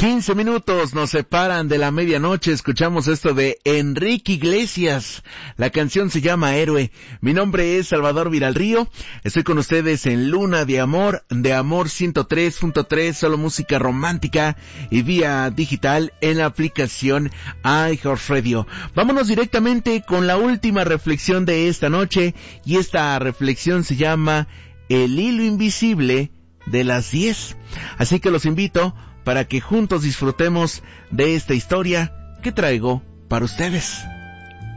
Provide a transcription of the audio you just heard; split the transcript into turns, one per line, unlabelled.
15 minutos nos separan de la medianoche. Escuchamos esto de Enrique Iglesias. La canción se llama Héroe. Mi nombre es Salvador Viralrío. Estoy con ustedes en Luna de Amor 103.3, solo música romántica y vía digital en la aplicación iHeartRadio. Vámonos directamente con la última reflexión de esta noche, y esta reflexión se llama El hilo invisible de las 10. Así que los invito para que juntos disfrutemos de esta historia que traigo para ustedes.